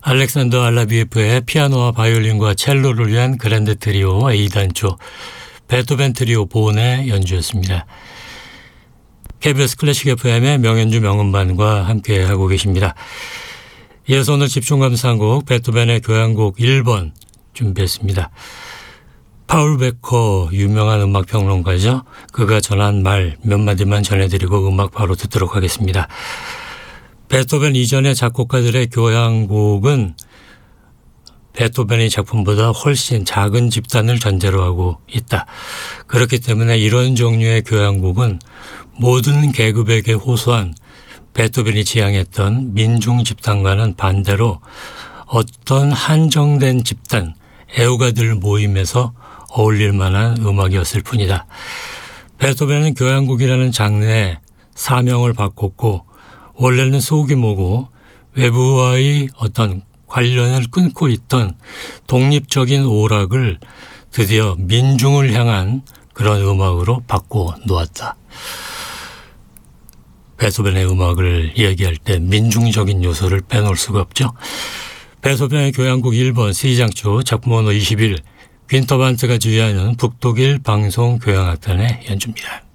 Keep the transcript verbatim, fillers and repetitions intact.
알렉산더 알라비에프의 피아노와 바이올린과 첼로를 위한 그랜드 트리오 A단조, 베토벤 트리오 본의 연주였습니다. 케이비에스 클래식 에프엠의 명연주 명음반과 함께하고 계십니다. 이어서 오늘 집중 감상곡 베토벤의 교향곡 일 번 준비했습니다. 파울 베커 유명한 음악평론가죠. 그가 전한 말 몇 마디만 전해드리고 음악 바로 듣도록 하겠습니다. 베토벤 이전의 작곡가들의 교향곡은 베토벤의 작품보다 훨씬 작은 집단을 전제로 하고 있다. 그렇기 때문에 이런 종류의 교향곡은 모든 계급에게 호소한 베토벤이 지향했던 민중 집단과는 반대로 어떤 한정된 집단, 애호가들 모임에서 어울릴 만한 음악이었을 뿐이다. 베토벤은 교향곡이라는 장르에 사명을 바꿨고 원래는 소규모고 외부와의 어떤 관련을 끊고 있던 독립적인 오락을 드디어 민중을 향한 그런 음악으로 바꿔 놓았다. 베토벤의 음악을 이야기할 때 민중적인 요소를 빼놓을 수가 없죠. 베토벤의 교향곡 일 번 C장조 작품 번호 이십일, 빈터반트가 지휘하는 북독일 방송교향악단의 연주입니다.